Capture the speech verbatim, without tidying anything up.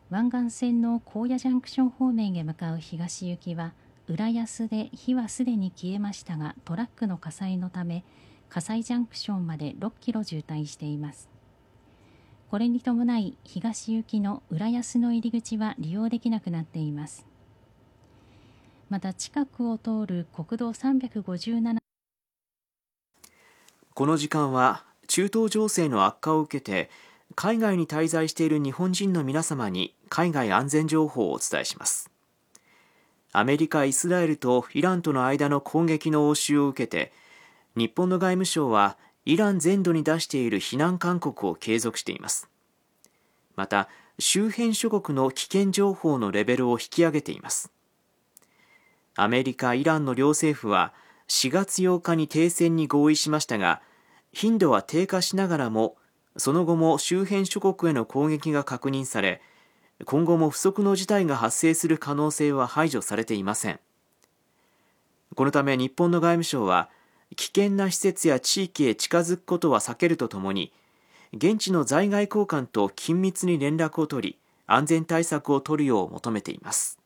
湾岸線の高野ジャンクション方面へ向かう東行きは浦安で火はすでに消えましたが、トラックの火災のため葛西ジャンクションまでろっキロ渋滞しています。これに伴い東行きの浦安の入り口は利用できなくなっています。また近くを通る国道さんびゃくごじゅうなな、 この時間は中東情勢の悪化を受けて海外に滞在している日本人の皆様に海外安全情報をお伝えします。アメリカ、イスラエルとイランとの間の攻撃の応酬を受けて、日本の外務省はイラン全土に出している非難勧告を継続しています。また、周辺諸国の危険情報のレベルを引き上げています。アメリカ、イランの両政府はしがつようかに停戦に合意しましたが、頻度は低下しながらも、その後も周辺諸国への攻撃が確認され、今後も不測の事態が発生する可能性は排除されていません。このため日本の外務省は、危険な施設や地域へ近づくことは避けるとともに、現地の在外公館と緊密に連絡を取り、安全対策を取るよう求めています。